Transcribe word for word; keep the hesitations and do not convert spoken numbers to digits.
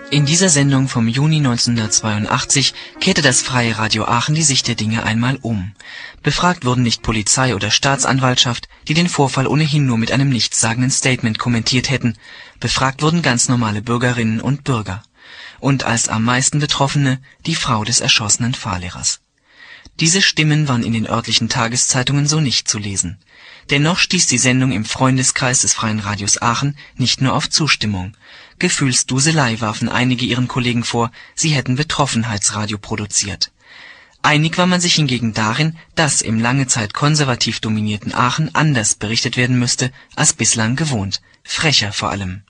In dieser Sendung vom Juni neunzehnhundertzweiundachtzig kehrte das Freie Radio Aachen die Sicht der Dinge einmal um. Befragt wurden nicht Polizei oder Staatsanwaltschaft, die den Vorfall ohnehin nur mit einem nichtssagenden Statement kommentiert hätten. Befragt wurden ganz normale Bürgerinnen und Bürger. Und als am meisten Betroffene die Frau des erschossenen Fahrlehrers. Diese Stimmen waren in den örtlichen Tageszeitungen so nicht zu lesen. Dennoch stieß die Sendung im Freundeskreis des Freien Radios Aachen nicht nur auf Zustimmung. Gefühlsduselei warfen einige ihren Kollegen vor, sie hätten Betroffenheitsradio produziert. Einig war man sich hingegen darin, dass im lange Zeit konservativ dominierten Aachen anders berichtet werden müsste als bislang gewohnt, frecher vor allem.